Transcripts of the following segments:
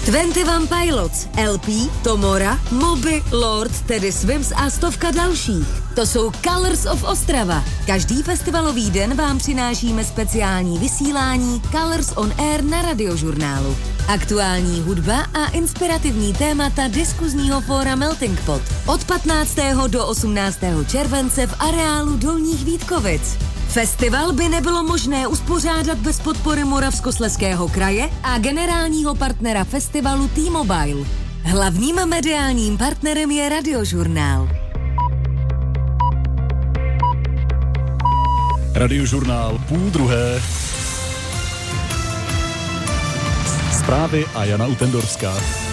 21 Pilots, LP, Tomora, Moby, Lord, Teddy Swims a stovka dalších. To jsou Colors of Ostrava. Každý festivalový den vám přinášíme speciální vysílání Colors on Air na Radiožurnálu. Aktuální hudba a inspirativní témata diskuzního fóra Melting Pot. Od 15. do 18. července v areálu Dolních Vítkovic. Festival by nebylo možné uspořádat bez podpory Moravskoslezského kraje a generálního partnera festivalu T-Mobile. Hlavním mediálním partnerem je Radiožurnál. Radiožurnál 12:30. Zprávy a Jana Utendorská.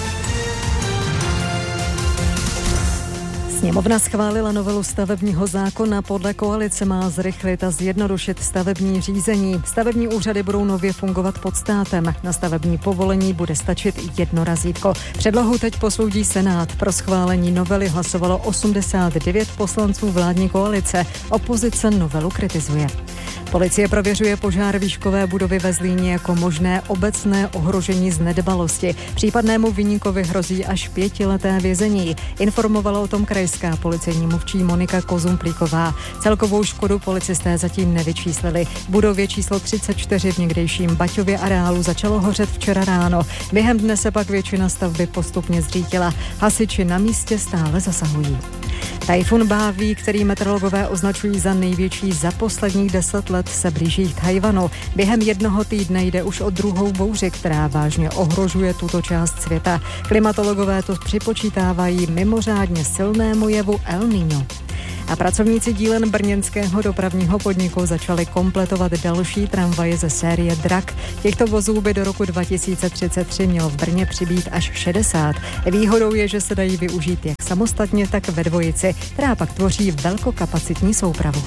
Sněmovna schválila novelu stavebního zákona, podle koalice má zrychlit a zjednodušit stavební řízení. Stavební úřady budou nově fungovat pod státem. Na stavební povolení bude stačit jedno razítko. Předlohu teď posoudí Senát. Pro schválení novely hlasovalo 89 poslanců vládní koalice. Opozice novelu kritizuje. Policie prověřuje požár výškové budovy ve Zlíně jako možné obecné ohrožení z nedbalosti. Případnému viníkovi hrozí až 5leté vězení. Informovala o tom krajská policejní mluvčí Monika Kozumplíková. Celkovou škodu policisté zatím nevyčíslili. V budově číslo 34 v někdejším Baťově areálu začalo hořet včera ráno. Během dne se pak většina stavby postupně zřítila. Hasiči na místě stále zasahují. Tajfun Báví, který meteorologové označují za největší za posledních 10 let, se blíží k Tchaj-wanu. Během jednoho týdne jde už o druhou bouři, která vážně ohrožuje tuto část světa. Klimatologové to připočítávají mimořádně silnému jevu El Niño. A pracovníci dílen brněnského dopravního podniku začali kompletovat další tramvaje ze série Drak. Těchto vozů by do roku 2033 mělo v Brně přibýt až 60. Výhodou je, že se dají využít jak samostatně, tak ve dvojici, která pak tvoří velkokapacitní soupravu.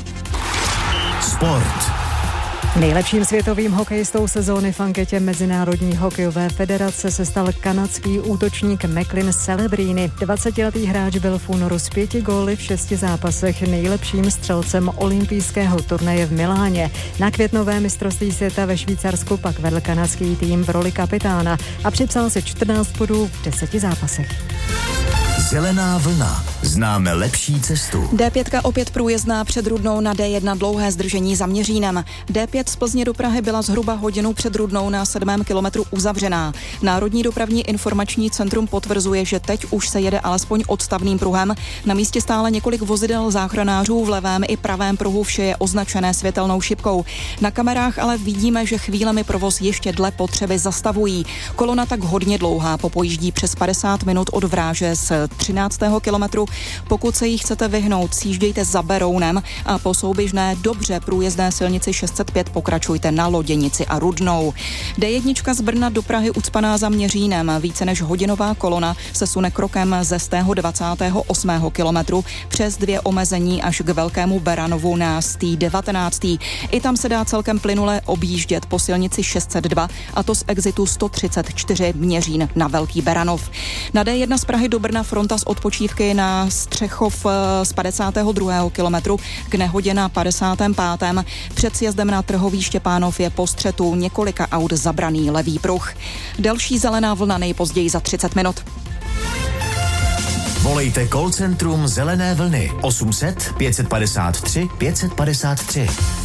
Sport. Nejlepším světovým hokejistou sezóny v anketě Mezinárodní hokejové federace se stal kanadský útočník Macklin Celebrini. 20letý hráč byl v únoru s 5 góly v 6 zápasech nejlepším střelcem olympijského turnaje v Miláně. Na květnové mistrovství světa ve Švýcarsku pak vedl kanadský tým v roli kapitána a připsal si 14 bodů v 10 zápasech. Zelená vlna. Známe lepší cestu. D5 opět průjezdná před Rudnou, na D1 dlouhé zdržení za Měřínem. D5 z Plzně do Prahy byla zhruba hodinu před Rudnou na 7. kilometru uzavřená. Národní dopravní informační centrum potvrzuje, že teď už se jede alespoň odstavným pruhem. Na místě stále několik vozidel záchranářů, v levém i pravém pruhu vše je označené světelnou šipkou. Na kamerách ale vidíme, že chvílemi provoz ještě dle potřeby zastavují. Kolona tak hodně dlouhá, popojíždí přes 50 minut od Vráže z 13. kilometru. Pokud se jí chcete vyhnout, sjíždějte za Berounem a po souběžné dobře průjezdné silnici 605 pokračujte na Loděnici a Rudnou. D1 z Brna do Prahy ucpaná za Měřínem. Více než hodinová kolona se sune krokem ze 128. kilometru přes 2 omezení až k Velkému Beranovu na 19. I tam se dá celkem plynule objíždět po silnici 602 a to z exitu 134 Měřín na Velký Beranov. Na D1 z Prahy do Brna fronta z odpočívky na Střechov z 52. kilometru k nehodě na 55. Před sjezdem na Trhový Štěpánov je po střetu několika aut zabraný levý pruh. Další zelená vlna nejpozději za 30 minut. Volejte call centrum Zelené vlny 800 553 553.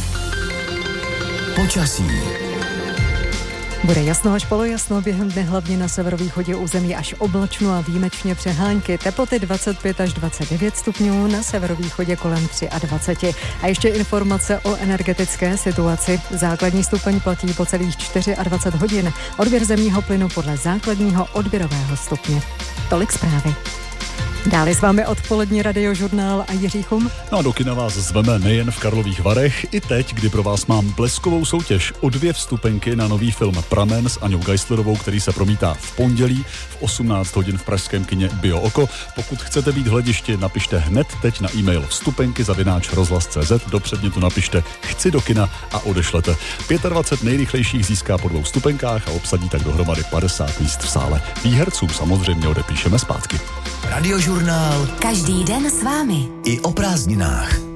Počasí. Bude jasno až polojasno, během dne hlavně na severovýchodě území až oblačno a výjimečně přehánky. Teploty 25 až 29 stupňů, na severovýchodě kolem 23. A ještě informace o energetické situaci. Základní stupeň platí po celých 24 hodin. Odběr zemního plynu podle základního odběrového stupně. Tolik zprávy. Dále s vámi odpolední Radiožurnál a Jiří Chum. No a do kina vás zveme nejen v Karlových Varech, i teď, kdy pro vás mám bleskovou soutěž o 2 vstupenky na nový film Pramen s Aňou Geislerovou, který se promítá v pondělí v 18 hodin v pražském kině Bio Oko. Pokud chcete být v hledišti, napište hned teď na e-mail vstupenky@rozhlas.cz, do předmětu napište chci do kina a odešlete. 25 nejrychlejších získá po 2 vstupenkách a obsadí tak dohromady 50 míst v sále. Výhercům samozřejmě odepíšeme zpátky. Radiožurnál. Každý den s vámi. I o prázdninách.